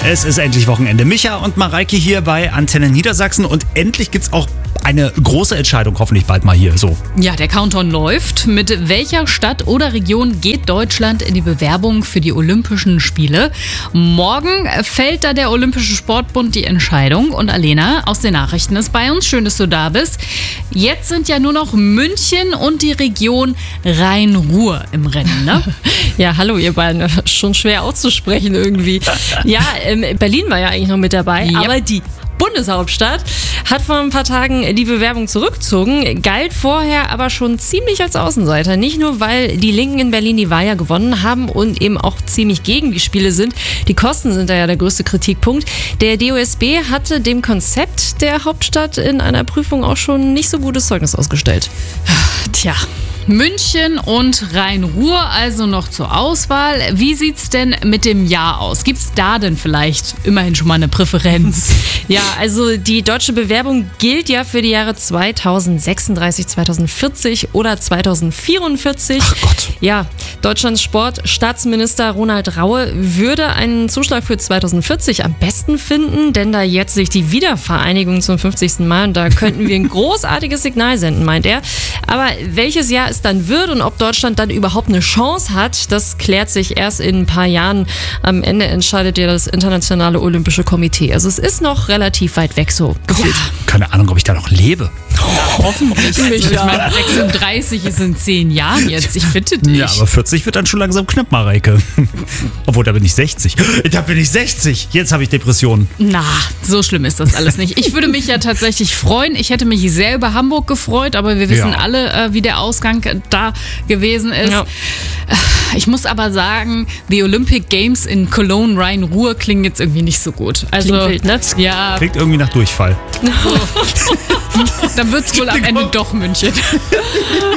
Es ist endlich Wochenende. Micha und Mareike hier bei Antenne Niedersachsen und endlich gibt's auch eine große Entscheidung, hoffentlich bald mal hier so. Ja, der Countdown läuft. Mit welcher Stadt oder Region geht Deutschland in die Bewerbung für die Olympischen Spiele? Morgen fällt da der Olympische Sportbund die Entscheidung. Und Alena aus den Nachrichten ist bei uns. Schön, dass du da bist. Jetzt sind ja nur noch München und die Region Rhein-Ruhr im Rennen, ne? Ja, hallo ihr beiden. Schon schwer auszusprechen irgendwie. Ja, Berlin war ja eigentlich noch mit dabei, Yep. aber die Bundeshauptstadt hat vor ein paar Tagen die Bewerbung zurückgezogen, galt vorher aber schon ziemlich als Außenseiter. Nicht nur, weil die Linken in Berlin die Wahl ja gewonnen haben und eben auch ziemlich gegen die Spiele sind. Die Kosten sind da ja der größte Kritikpunkt. Der DOSB hatte dem Konzept der Hauptstadt in einer Prüfung auch schon nicht so gutes Zeugnis ausgestellt. Tja, München und Rhein-Ruhr also noch zur Auswahl. Wie sieht's denn mit dem Jahr aus? Gibt's da denn vielleicht immerhin schon mal eine Präferenz? Ja, also die deutsche Bewerbung gilt ja für die Jahre 2036, 2040 oder 2044. Ach Gott. Ja, Deutschlands Sportstaatsminister Ronald Raue würde einen Zuschlag für 2040 am besten finden, denn da jetzt sich die Wiedervereinigung zum 50. Mal und da könnten wir ein großartiges Signal senden, meint er. Aber welches Jahr es dann wird und ob Deutschland dann überhaupt eine Chance hat, das klärt sich erst in ein paar Jahren. Am Ende entscheidet ja das Internationale Olympische Komitee. Also es ist noch relativ weit weg so gefühlt. Keine Ahnung, ob ich da noch lebe. Hoffentlich. Ich meine, 36 ist in 10 Jahren jetzt. Ich bitte dich. Ja, aber 40 wird dann schon langsam knapp, Mareike. Obwohl, da bin ich 60. Da bin ich 60. Jetzt habe ich Depressionen. Na, so schlimm ist das alles nicht. Ich würde mich ja tatsächlich freuen. Ich hätte mich sehr über Hamburg gefreut, aber wir wissen alle, wie der Ausgang da gewesen ist. Ja. Ich muss aber sagen, die Olympic Games in Cologne, Rhein-Ruhr klingen jetzt irgendwie nicht so gut. Also, Klingt wild, ne? Ja, Klingt irgendwie nach Durchfall. dann wird es wohl am Ende doch München.